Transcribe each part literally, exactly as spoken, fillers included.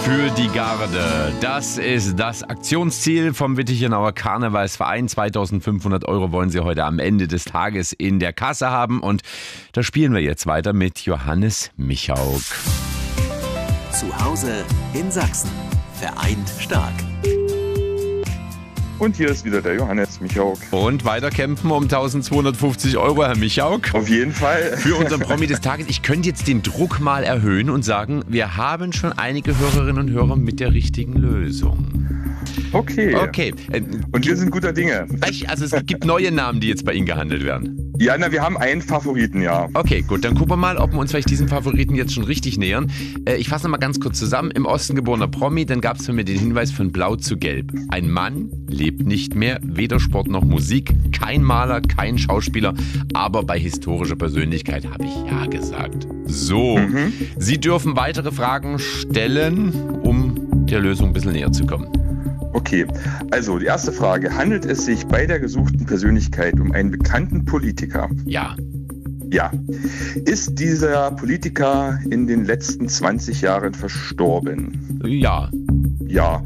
für die Garde. Das ist das Aktionsziel vom Wittichenauer Karnevalsverein. zweitausendfünfhundert Euro wollen sie heute am Ende des Tages in der Kasse haben. Und da spielen wir jetzt weiter mit Johannes Michauk. Zu Hause in Sachsen. Vereint stark. Und hier ist wieder der Johannes Michauk. Und weiter kämpfen um eintausendzweihundertfünfzig Euro, Herr Michauk. Auf jeden Fall. Für unseren Promi des Tages. Ich könnte jetzt den Druck mal erhöhen und sagen, wir haben schon einige Hörerinnen und Hörer mit der richtigen Lösung. Okay. Okay. Und wir sind guter Dinge. Also es gibt neue Namen, die jetzt bei Ihnen gehandelt werden. Ja, na, wir haben einen Favoriten, ja. Okay, gut, dann gucken wir mal, ob wir uns vielleicht diesem Favoriten jetzt schon richtig nähern. Äh, ich fasse noch mal ganz kurz zusammen. Im Osten geborener Promi, dann gab es für mich den Hinweis von Blau zu Gelb. Ein Mann lebt nicht mehr, weder Sport noch Musik, kein Maler, kein Schauspieler, aber bei historischer Persönlichkeit habe ich ja gesagt. So, mhm. Sie dürfen weitere Fragen stellen, um der Lösung ein bisschen näher zu kommen. Okay, also die erste Frage. Handelt es sich bei der gesuchten Persönlichkeit um einen bekannten Politiker? Ja. Ja. Ist dieser Politiker in den letzten zwanzig Jahren verstorben? Ja. Ja.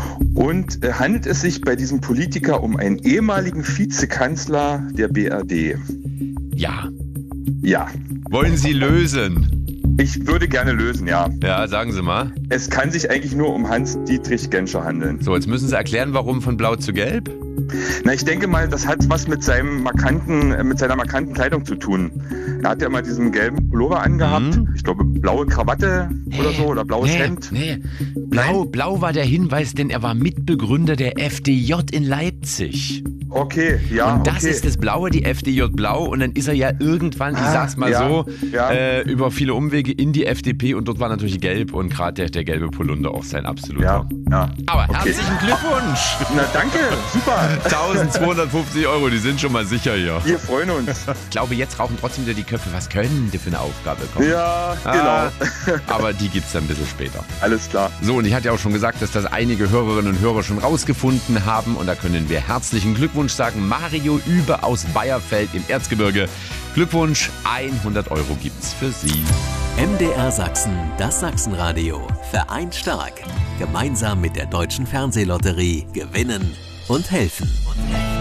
Und äh, handelt es sich bei diesem Politiker um einen ehemaligen Vizekanzler der B R D? Ja. Ja. Wollen Sie lösen? Ich würde gerne lösen, ja. Ja, sagen Sie mal. Es kann sich eigentlich nur um Hans-Dietrich Genscher handeln. So, jetzt müssen Sie erklären, warum von Blau zu Gelb? Na, ich denke mal, das hat was mit seinem markanten, mit seiner markanten Kleidung zu tun. Er hat ja immer diesen gelben Pullover angehabt. Mhm. Ich glaube, blaue Krawatte nee, oder so, oder blaues nee, Hemd. Nee. Blau, Blau war der Hinweis, denn er war Mitbegründer der F D J in Leipzig. Okay, ja. Und das okay. ist das Blaue, die F D J Blau. Und dann ist er ja irgendwann, ich sag's mal ja, so, ja. Äh, über viele Umwege in die F D P. Und dort war natürlich Gelb und gerade der, der gelbe Polunder auch sein absoluter. Ja, ja. Aber okay. herzlichen Glückwunsch. Na danke, super. eintausendzweihundertfünfzig Euro, die sind schon mal sicher hier. Wir freuen uns. Ich glaube, jetzt rauchen trotzdem wieder die Köpfe. Was könnte für eine Aufgabe kommen? Ja, ah, genau. Aber die gibt's dann ein bisschen später. Alles klar. So, und ich hatte ja auch schon gesagt, dass das einige Hörerinnen und Hörer schon rausgefunden haben. Und da können wir herzlichen Glückwunsch sagen. Mario Übe aus Bayerfeld im Erzgebirge. Glückwunsch, hundert Euro gibt's für Sie. M D R Sachsen, das Sachsenradio. Vereint stark. Gemeinsam mit der Deutschen Fernsehlotterie gewinnen und helfen.